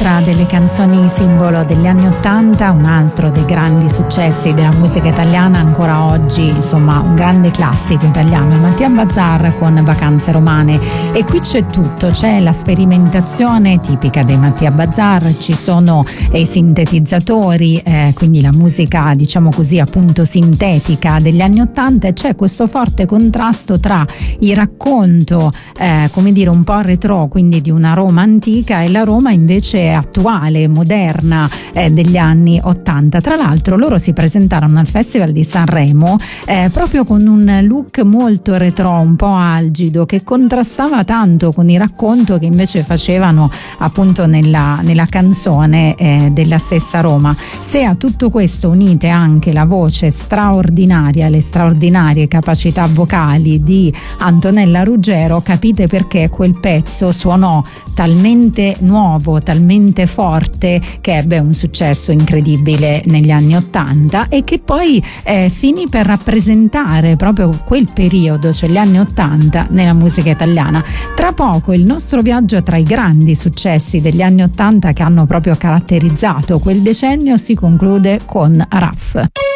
un'altra delle canzoni simbolo degli anni '80, un altro dei grandi successi della musica italiana ancora oggi, insomma un grande classico italiano, è Mattia Bazar con Vacanze Romane. E qui c'è tutto, c'è la sperimentazione tipica dei Mattia Bazar, ci sono i sintetizzatori, quindi la musica diciamo così appunto sintetica degli anni '80, e c'è questo forte contrasto tra il racconto come dire un po' retro, quindi di una Roma antica, e la Roma invece attuale, moderna degli anni '80. Tra l'altro loro si presentarono al Festival di Sanremo proprio con un look molto retro, un po' algido, che contrastava tanto con il racconto che invece facevano appunto nella canzone della stessa Roma. Se a tutto questo unite anche la voce straordinaria, le straordinarie capacità vocali di Antonella Ruggero, capite perché quel pezzo suonò talmente nuovo, talmente forte, che ebbe un successo incredibile negli anni '80 e che poi finì per rappresentare proprio quel periodo, cioè gli anni '80 nella musica italiana. Tra poco il nostro viaggio tra i grandi successi degli anni '80 che hanno proprio caratterizzato quel decennio si conclude con Raf.